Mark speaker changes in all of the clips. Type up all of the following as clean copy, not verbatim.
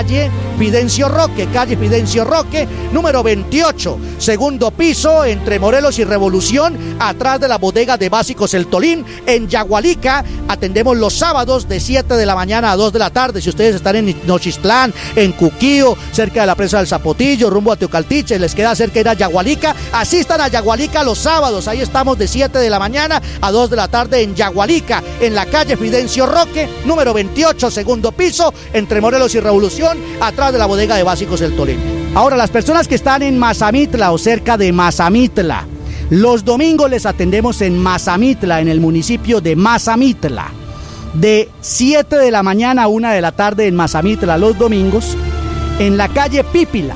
Speaker 1: calle Fidencio Roque, número 28, segundo piso, entre Morelos y Revolución, atrás de la bodega de Básicos El Tolín, en Yagualica. Atendemos los sábados de 7 de la mañana a 2 de la tarde. Si ustedes están en Nochistlán, en Cuquío, cerca de la presa del Zapotillo, rumbo a Teocaltiche, les queda cerca ir a Yagualica, asistan a Yagualica los sábados. Ahí estamos de 7 de la mañana a 2 de la tarde en Yagualica, en la calle Fidencio Roque, número 28, segundo piso, entre Morelos y Revolución, atrás de la bodega de Básicos El Tolín. Ahora, las personas que están en Mazamitla o cerca de Mazamitla, los domingos les atendemos en Mazamitla, en el municipio de Mazamitla, de 7 de la mañana a 1 de la tarde en Mazamitla los domingos, en la calle Pípila,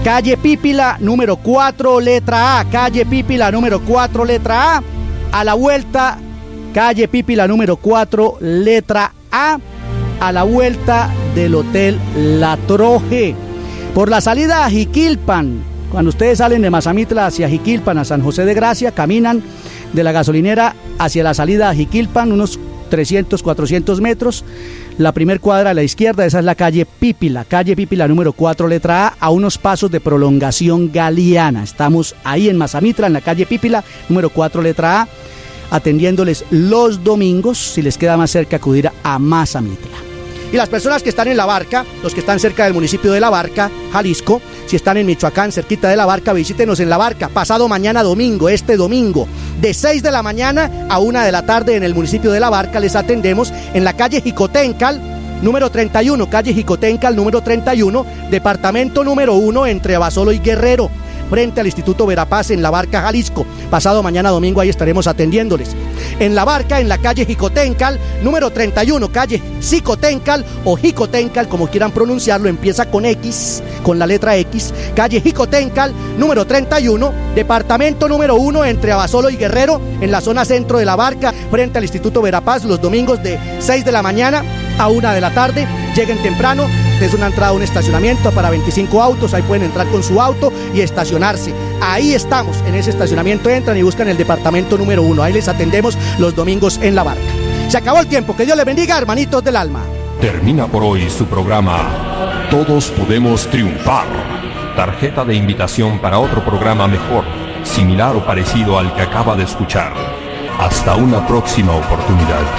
Speaker 1: número 4, letra A, calle Pípila, número 4, letra A la vuelta, calle Pípila, número 4, letra a la vuelta del Hotel La Troje. Por la salida a Jiquilpan, cuando ustedes salen de Mazamitla hacia Jiquilpan, a San José de Gracia, caminan de la gasolinera hacia la salida a Jiquilpan, unos 300, 400 metros. La primer cuadra a la izquierda, esa es la calle Pípila número 4, letra a unos pasos de Prolongación Galeana. Estamos ahí en Mazamitla, en la calle Pípila, número 4, letra A, atendiéndoles los domingos, si les queda más cerca acudir a Mazamitla. Y las personas que están en La Barca, los que están cerca del municipio de La Barca, Jalisco, si están en Michoacán, cerquita de La Barca, visítenos en La Barca, pasado mañana domingo, este domingo, de 6 de la mañana a 1 de la tarde en el municipio de La Barca, les atendemos en la calle Jicotencal, número 31, calle Jicotencal, número 31, departamento número 1, entre Abasolo y Guerrero, frente al Instituto Verapaz en La Barca, Jalisco. Pasado mañana domingo ahí estaremos atendiéndoles. En La Barca, en la calle Jicotencal, número 31, calle Xicotencal o Jicotencal, como quieran pronunciarlo, empieza con X, con la letra X, calle Jicotencal, número 31, departamento número 1, entre Abasolo y Guerrero, en la zona centro de La Barca, frente al Instituto Verapaz, los domingos de 6 de la mañana a 1 de la tarde. Lleguen temprano, es una entrada a un estacionamiento para 25 autos, ahí pueden entrar con su auto y estacionarse. Ahí estamos, en ese estacionamiento entran y buscan el departamento número 1, ahí les atendemos los domingos en La Barca. Se acabó el tiempo, que Dios les bendiga, hermanitos del alma.
Speaker 2: Termina por hoy su programa Todos Podemos Triunfar. Tarjeta de invitación para otro programa mejor, similar o parecido al que acaba de escuchar. Hasta una próxima oportunidad.